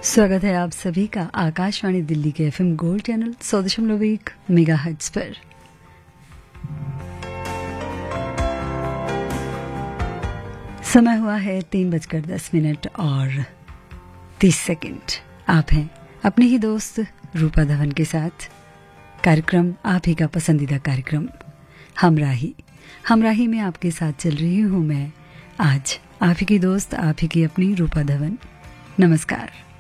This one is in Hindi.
स्वागत है आप सभी का आकाशवाणी दिल्ली के एफएम गोल्ड चैनल 100.1 मेगाहर्ट्ज पर। समय हुआ है 3:10 और 30 आप हैं अपने ही दोस्त रूपा धवन के साथ। कार्यक्रम आप ही का पसंदीदा कार्यक्रम हमराही में आपके साथ चल रही हूँ मैं आज, आप ही की दोस्त, आप ही की अपनी रूपा धवन। नमस्कार।